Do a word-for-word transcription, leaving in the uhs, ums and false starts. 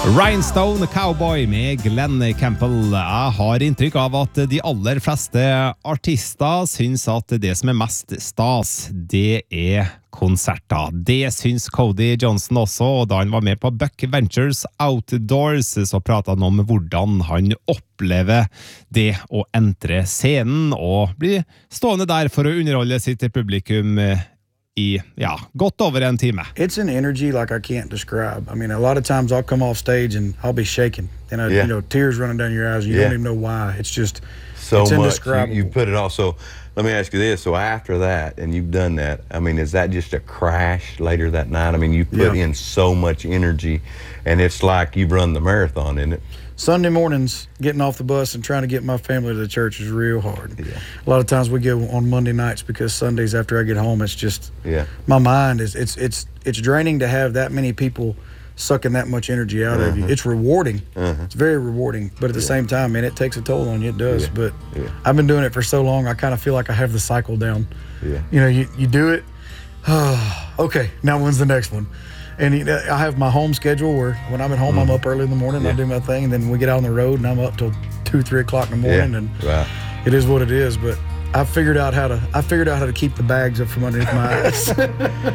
Rhinestone Cowboy med Glenn Campbell. Jeg har inntrykk av at de aller fleste artister syns at det som er mest stas, det er konserter. Det syns Cody Johnson også, og da han var med på Buck Ventures Outdoors, så pratet han om hvordan han opplever det å entre scenen og bli stående der for å underholde sitt publikum i, ja, godt over en time. It's an energy like I can't describe. I mean, a lot of times I'll come off stage and I'll be shaking. And, I, yeah. you know, tears running down your eyes. You yeah. don't even know why. It's just, so it's much. indescribable. You, you put it all, so let me ask you this. So after that, and you've done that, I mean, is that just a crash later that night? I mean, you put yeah. in so much energy, and it's like you've run the marathon, isn't it? Sunday mornings, getting off the bus and trying to get my family to the church is real hard. Yeah. A lot of times we go on Monday nights because Sundays after I get home, it's just, yeah. my mind is, it's it's it's draining to have that many people sucking that much energy out uh-huh. of you. It's rewarding. Uh-huh. It's very rewarding, but at the yeah. same time, man, it takes a toll on you. It does. Yeah. But yeah. I've been doing it for so long, I kind of feel like I have the cycle down. Yeah. You know, you, you do it. Okay, now when's the next one? And you know, I have my home schedule where when I'm at home, mm. I'm up early in the morning, yeah. I do my thing, and then we get out on the road, and I'm up till two, three o'clock in the morning, yeah. and right. it is what it is. But I figured out how to I figured out how to keep the bags up from underneath my eyes.